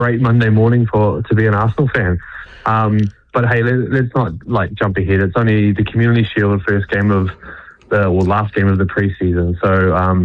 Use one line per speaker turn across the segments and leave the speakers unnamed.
great Monday morning to be an Arsenal fan. But hey, let's not jump ahead. It's only the Community Shield, last game of the preseason. So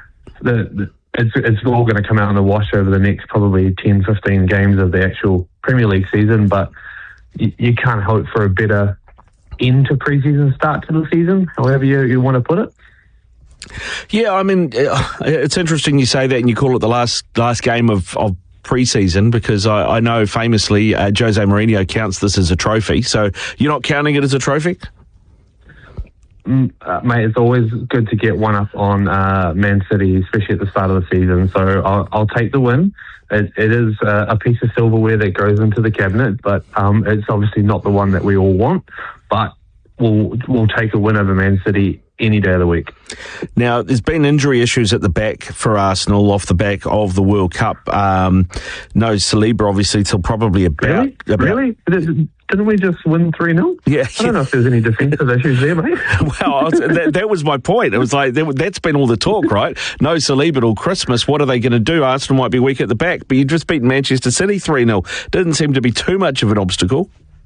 it's all going to come out in the wash over the next probably 10, 15 games of the actual Premier League season. But you can't hope for a better end to preseason start to the season, however you want to put it.
Yeah, I mean, it's interesting you say that and you call it the last game of pre-season, because I know famously Jose Mourinho counts this as a trophy. So you're not counting it as a trophy?
Mate, it's always good to get one up on Man City, especially at the start of the season. So I'll take the win. It is a piece of silverware that goes into the cabinet, but it's obviously not the one that we all want. But we'll take a win over Man City any day of the week.
Now, there's been injury issues at the back for Arsenal off the back of the World Cup. No Saliba, obviously, till probably about...
Really? Didn't we just win 3-0?
Yeah.
I don't know if there's any defensive issues there, mate.
Well, that was my point. It was like, that's been all the talk, right? No Saliba till Christmas. What are they going to do? Arsenal might be weak at the back, but you just beat Manchester City 3-0. Didn't seem to be too much of an obstacle.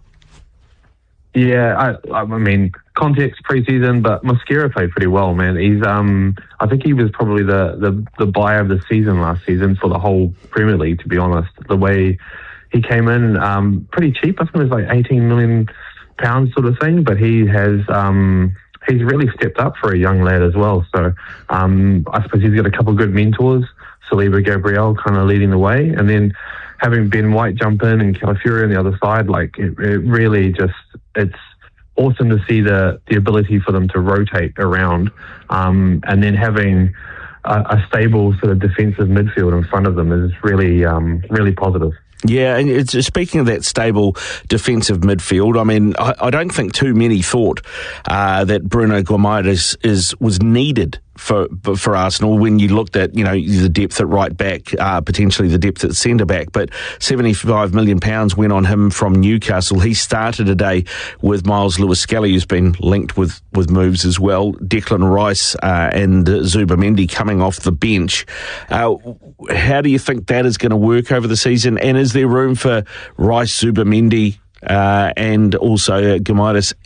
Yeah, I mean, context pre-season, but Mosquera played pretty well, man. He's, I think he was probably the buy of the season last season for the whole Premier League, to be honest. The way he came in, pretty cheap. I think it was like £18 million sort of thing, but he has, he's really stepped up for a young lad as well. So, I suppose he's got a couple of good mentors, Saliba, Gabriel kind of leading the way, and then having Ben White jump in and Calafiori on the other side, it really just, it's awesome to see the ability for them to rotate around, and then having a stable sort of defensive midfield in front of them is really, really positive.
Yeah, and speaking of that stable defensive midfield, I mean, I don't think too many thought that Bruno Guimaraes was needed for Arsenal when you looked at, the depth at right back, potentially the depth at centre back, but £75 million went on him from Newcastle. He started today with Miles Lewis-Skelly, who's been linked with moves as well, Declan Rice and Zubimendi coming off the bench. How do you think that is going to work over the season, and is there room for Rice, Zubimendi and also Guimaraes